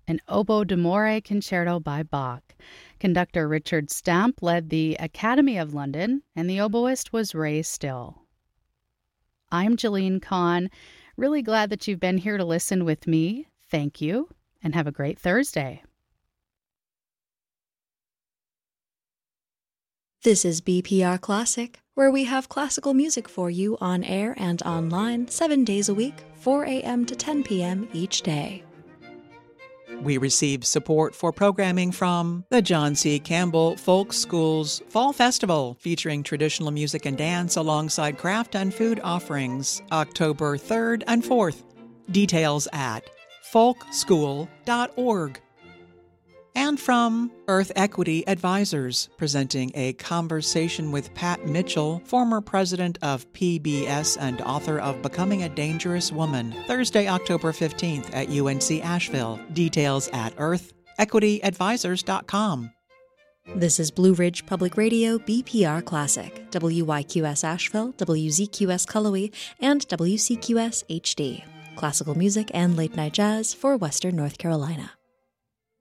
an oboe d'amore concerto by Bach. Conductor Richard Stamp led the Academy of London, and the oboist was Ray Still. I'm Jeline Kahn. Really glad that you've been here to listen with me. Thank you, and have a great Thursday. This is BPR Classic, where we have classical music for you on air and online 7 days a week, 4 a.m. to 10 p.m. each day. We receive support for programming from the John C. Campbell Folk Schools Fall Festival, featuring traditional music and dance alongside craft and food offerings, October 3rd and 4th. Details at folkschool.org. And from Earth Equity Advisors, presenting a conversation with Pat Mitchell, former president of PBS and author of Becoming a Dangerous Woman, Thursday, October 15th at UNC Asheville. Details at earthequityadvisors.com. This is Blue Ridge Public Radio BPR Classic, WYQS Asheville, WZQS Cullowhee, and WCQS HD. Classical music and late-night jazz for Western North Carolina.